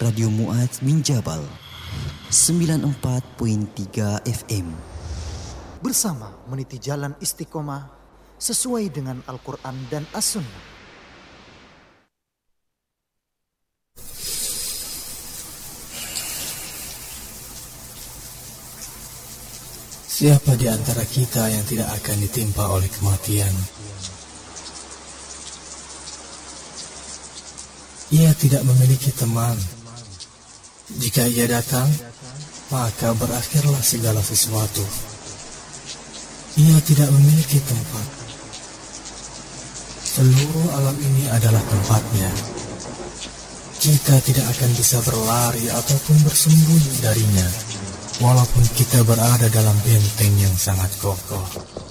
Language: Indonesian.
Radio Mu'adz bin Jabal 94.3 FM. Bersama meniti jalan istiqomah sesuai dengan Al-Quran dan As-Sunnah. Siapa di antara kita yang tidak akan ditimpa oleh kematian? Ia tidak memiliki teman. Jika ia datang, maka berakhirlah segala sesuatu. Ia tidak memiliki tempat. Seluruh alam ini adalah tempatnya. Kita tidak akan bisa berlari ataupun bersembunyi darinya, walaupun kita berada dalam benteng yang sangat kokoh.